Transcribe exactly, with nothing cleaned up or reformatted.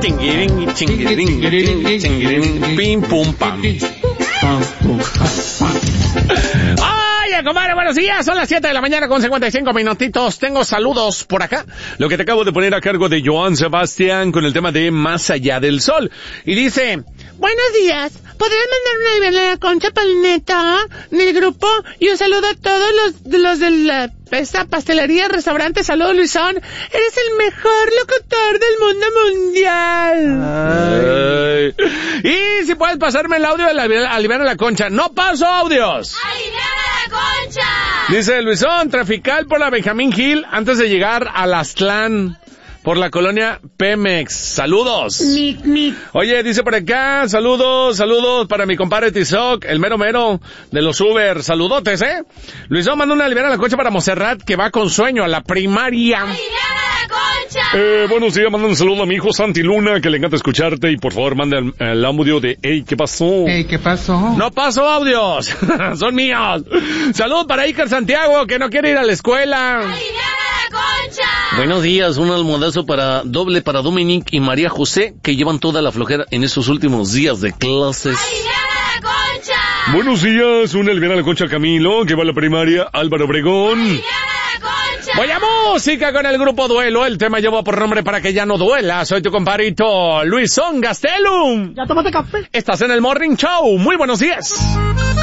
Chinguirín, chinguirín, chinguirín, pim, pum, pam. Oye, compadre, buenos días. Son las siete de la mañana con cincuenta y cinco minutitos. Tengo saludos por acá. Lo que te acabo de poner a cargo de Joan Sebastián con el tema de Más allá del sol. Y dice... Buenos días. ¿Podrían mandar una de la Concha Palneta del grupo? Y un saludo a todos los de los de la esta pastelería, restaurante. Saludos, Luisón. Eres el mejor locutor del mundo mundial. Ay. Y si puedes pasarme el audio de la Aliviana la Concha. No paso audios. ¡Aliviana la Concha! Dice Luisón, trafical por la Benjamín Gil antes de llegar a Aztlán. Por la colonia Pemex. Saludos. Mic, mic. Oye, dice por acá, saludos, saludos para mi compadre Tizoc, el mero mero de los Uber. Saludotes, ¿eh? Luisón manda una aliviana a la Concha para Monserrat, que va con sueño a la primaria. ¡Aliviana la Concha! Eh, buenos días, manda un saludo a mi hijo Santi Luna, que le encanta escucharte, y por favor manda el, el audio de Ey, ¿qué pasó? Ey, ¿qué pasó? No paso audios, son míos. Saludos para Iker Santiago, que no quiere ir a la escuela. ¡Aliviana la Concha! Buenos días, un almohadazo para doble para Dominic y María José, que llevan toda la flojera en estos últimos días de clases. ¡Aliviana la Concha! Buenos días, una aliviana a la Concha Camilo, que va a la primaria, Álvaro Obregón. ¡Aliviana la Concha! Voy a música con el grupo Duelo, el tema lleva por nombre Para que ya no duela. Soy tu compadrito Luisón Gastelum. ¿Ya tomaste café? Estás en el Morning Show, muy buenos días.